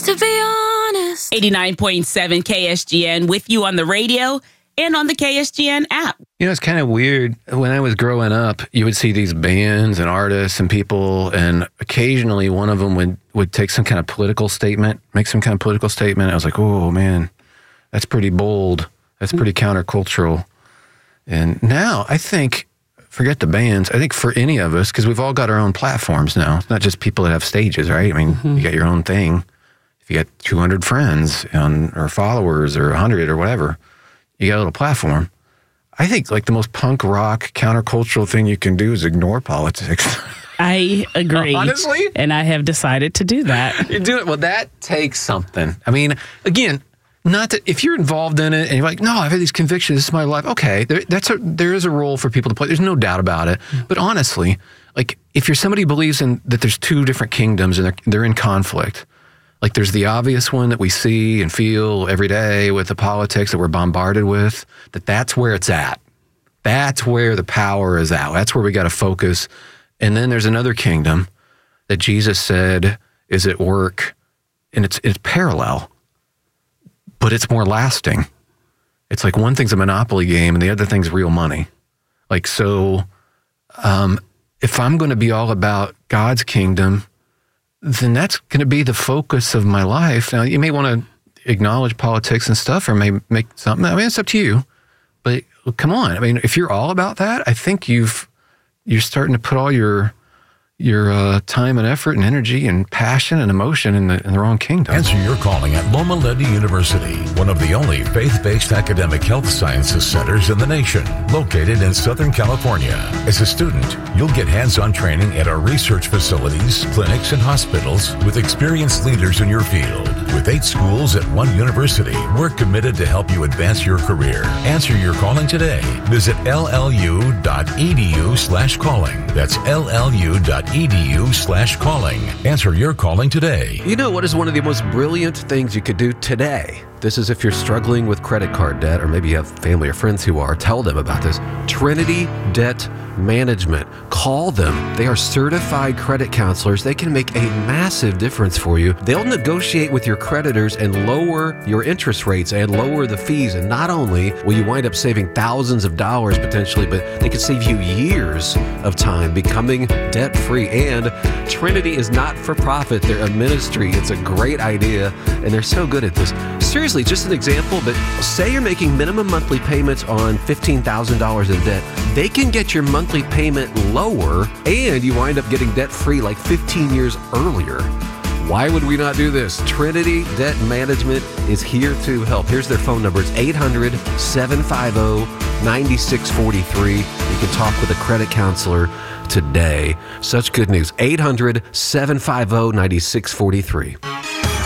To be honest. 89.7 KSGN with you on the radio and on the KSGN app. You know, it's kind of weird. When I was growing up, you would see these bands and artists and people, and occasionally one of them would take some kind of political statement, make some kind of political statement. I was like, oh, man, that's pretty bold. That's pretty countercultural. And now I think, forget the bands, I think for any of us, because we've all got our own platforms now. It's not just people that have stages, right? I mean, you got your own thing. If you got 200 friends or followers or 100 or whatever, you got a little platform. I think like the most punk rock countercultural thing you can do is ignore politics. I agree. Honestly? And I have decided to do that. You do it. Well, that takes something. I mean, again, not that if you're involved in it and you're like, no, I've had these convictions, this is my life. Okay, there is a role for people to play. There's no doubt about it. But honestly, like if you're somebody who believes in that there's two different kingdoms and they're in conflict, like there's the obvious one that we see and feel every day with the politics that we're bombarded with, that's where it's at. That's where the power is at. That's where we got to focus. And then there's another kingdom that Jesus said is at work, and it's parallel, but it's more lasting. It's like one thing's a monopoly game and the other thing's real money. Like, so if I'm going to be all about God's kingdom, then that's going to be the focus of my life. Now, you may want to acknowledge politics and stuff or may make something. I mean, it's up to you. But come on. I mean, if you're all about that, I think you're starting to put all your time and effort and energy and passion and emotion in the wrong kingdom. Answer your calling at Loma Linda University, one of the only faith-based academic health sciences centers in the nation, located in Southern California. As a student, you'll get hands-on training at our research facilities, clinics, and hospitals with experienced leaders in your field. With 8 schools at one university, we're committed to help you advance your career. Answer your calling today. Visit llu.edu/calling. That's llu.edu/calling. Answer your calling today. You know what is one of the most brilliant things you could do today? This is if you're struggling with credit card debt, or maybe you have family or friends who are. Tell them about this. Trinity Debt Management. Call them. They are certified credit counselors. They can make a massive difference for you. They'll negotiate with your creditors and lower your interest rates and lower the fees. And not only will you wind up saving thousands of dollars potentially, but they can save you years of time becoming debt-free. And Trinity is not for profit. They're a ministry. It's a great idea, and they're so good at this. Seriously, just an example, but say you're making minimum monthly payments on $15,000 in debt. They can get your monthly payment lower, and you wind up getting debt-free like 15 years earlier. Why would we not do this? Trinity Debt Management is here to help. Here's their phone number. It's 800-750-9643. You can talk with a credit counselor today. Such good news. 800-750-9643.